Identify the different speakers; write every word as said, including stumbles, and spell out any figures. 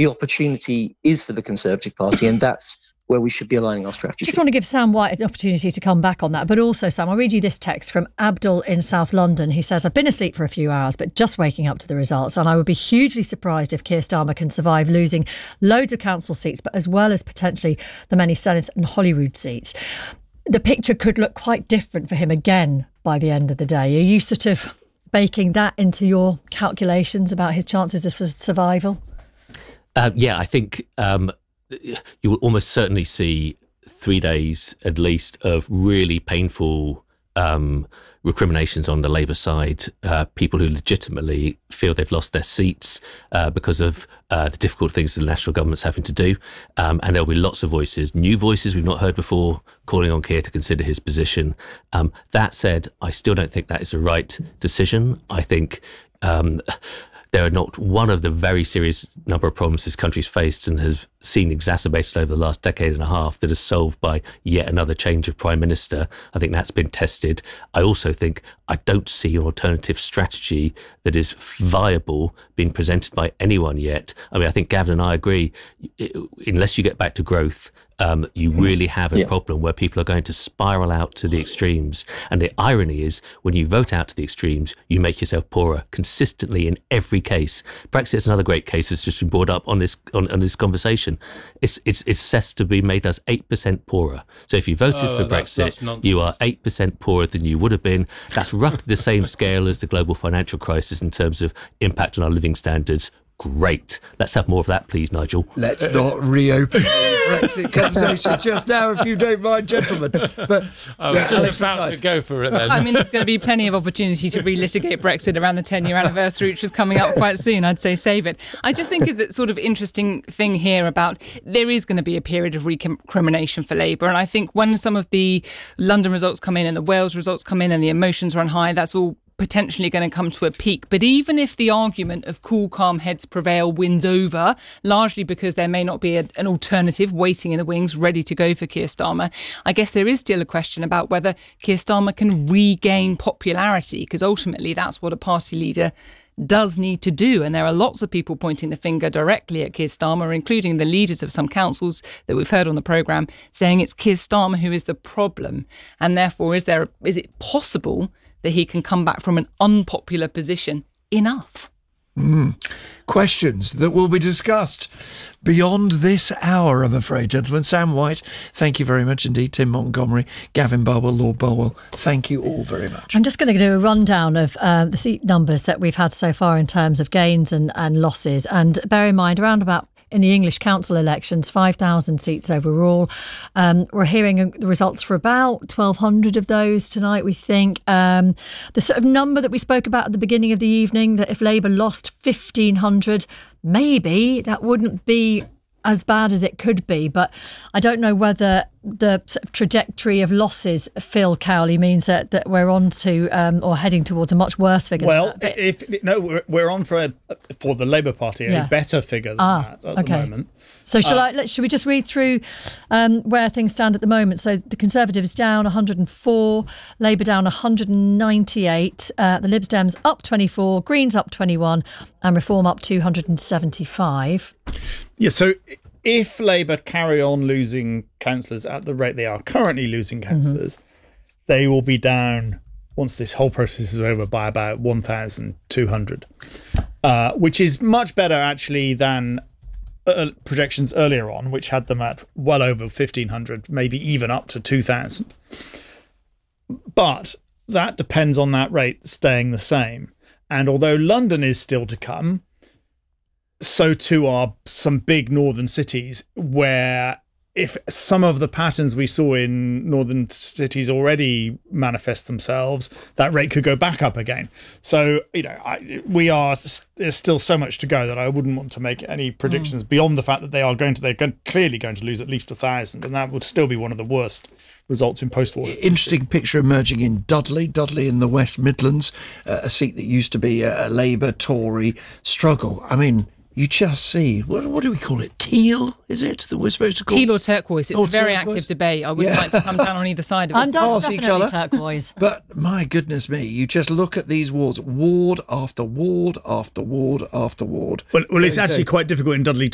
Speaker 1: the opportunity is for the Conservative Party, and that's where we should be aligning our strategy.
Speaker 2: I just want to give Sam White an opportunity to come back on that. But also, Sam, I'll read you this text from Abdul in South London. He says, I've been asleep for a few hours, but just waking up to the results. And I would be hugely surprised if Keir Starmer can survive losing loads of council seats, but as well as potentially the many Senedd and Holyrood seats. The picture could look quite different for him again by the end of the day. Are you sort of baking that into your calculations about his chances of survival?
Speaker 3: Uh, yeah, I think... Um, you will almost certainly see three days at least of really painful um, recriminations on the Labour side, uh, people who legitimately feel they've lost their seats uh, because of uh, the difficult things the national government's having to do. Um, and there'll be lots of voices, new voices we've not heard before, calling on Keir to consider his position. Um, that said, I still don't think that is the right decision. I think... Um, There are not one of the very serious number of problems this country's faced and has seen exacerbated over the last decade and a half that is solved by yet another change of Prime Minister. I think that's been tested. I also think I don't see an alternative strategy that is viable being presented by anyone yet. I mean, I think Gavin and I agree, unless you get back to growth, Um, you really have a yeah. problem where people are going to spiral out to the extremes. And the irony is, when you vote out to the extremes, you make yourself poorer consistently in every case. Brexit is another great case that's just been brought up on this on, on this conversation. It's it's it's assessed to be made us eight percent poorer. So if you voted
Speaker 4: oh,
Speaker 3: for
Speaker 4: that's,
Speaker 3: Brexit,
Speaker 4: that's
Speaker 3: you are eight percent poorer than you would have been. That's roughly the same scale as the global financial crisis in terms of impact on our living standards. Great. Let's have more of that, please, Nigel.
Speaker 5: Let's not reopen the Brexit conversation just now, if you don't mind, gentlemen. But
Speaker 4: I was yeah, just about to go for it then.
Speaker 6: I mean, there's going to be plenty of opportunity to relitigate Brexit around the ten-year anniversary, which was coming up quite soon. I'd say save it. I just think it's a sort of interesting thing here about there is going to be a period of recrimination for Labour. And I think when some of the London results come in and the Wales results come in and the emotions run high, that's all potentially going to come to a peak. But even if the argument of cool, calm heads prevail wins over, largely because there may not be a, an alternative waiting in the wings ready to go for Keir Starmer, I guess there is still a question about whether Keir Starmer can regain popularity, because ultimately that's what a party leader does need to do. And there are lots of people pointing the finger directly at Keir Starmer, including the leaders of some councils that we've heard on the programme, saying it's Keir Starmer who is the problem. And therefore, is there is it possible that he can come back from an unpopular position enough?
Speaker 5: Mm. Questions that will be discussed beyond this hour, I'm afraid, gentlemen. Sam White, thank you very much indeed. Tim Montgomery, Gavin Barwell, Lord Barwell, thank you all very much.
Speaker 2: I'm just going to do a rundown of uh, the seat numbers that we've had so far in terms of gains and, and losses. And bear in mind, around about in the English council elections, five thousand seats overall. Um, we're hearing the results for about twelve hundred of those tonight, we think. Um, the sort of number that we spoke about at the beginning of the evening, that if Labour lost fifteen hundred, maybe that wouldn't be as bad as it could be. But I don't know whether the sort of trajectory of losses, Phil Cowley, means that, that we're on to um, or heading towards a much worse figure.
Speaker 7: Well,
Speaker 2: than that.
Speaker 7: if no, we're, we're on for a, for the Labour Party a
Speaker 2: Yeah.
Speaker 7: better figure than
Speaker 2: Ah,
Speaker 7: that at
Speaker 2: okay.
Speaker 7: the moment.
Speaker 2: So shall
Speaker 7: Uh,
Speaker 2: I? Let, should we just read through um, where things stand at the moment? So the Conservatives down one hundred four, Labour down one hundred ninety-eight, uh, the Lib Dems up twenty-four, Greens up twenty-one, and Reform up two hundred seventy-five.
Speaker 7: Yeah, so if Labour carry on losing councillors at the rate they are currently losing councillors, mm-hmm. they will be down, once this whole process is over, by about one thousand two hundred, uh, which is much better actually than uh, projections earlier on, which had them at well over fifteen hundred, maybe even up to two thousand. But that depends on that rate staying the same. And although London is still to come, so too are some big northern cities, where if some of the patterns we saw in northern cities already manifest themselves, that rate could go back up again. So, you know, I, we are, there's still so much to go that I wouldn't want to make any predictions mm. beyond the fact that they are going to, they're going, clearly going to lose at least a thousand, and that would still be one of the worst results in post-war.
Speaker 5: Interesting picture emerging in Dudley, Dudley in the West Midlands, uh, a seat that used to be a Labour Tory struggle. I mean, you just see, what, what do we call it? Teal, is it, that we're supposed to call
Speaker 6: Teal or turquoise. It's
Speaker 5: oh,
Speaker 6: a very
Speaker 5: turquoise?
Speaker 6: active debate. I wouldn't
Speaker 5: Yeah.
Speaker 6: like to come down on either side of it.
Speaker 2: I'm
Speaker 5: Oh,
Speaker 2: definitely
Speaker 5: colour.
Speaker 2: turquoise.
Speaker 5: But my goodness me, you just look at these wards, ward after ward after ward after ward.
Speaker 7: Well, well it's
Speaker 5: Okay.
Speaker 7: actually quite difficult in Dudley